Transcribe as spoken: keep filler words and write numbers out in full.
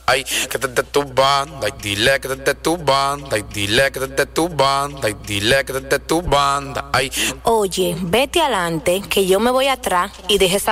ay, que desde tu banda, y dile que desde tu banda, y dile que desde tu banda, y dile que desde tu banda, ay. Oye, vete adelante, que yo me voy atrás y deje esa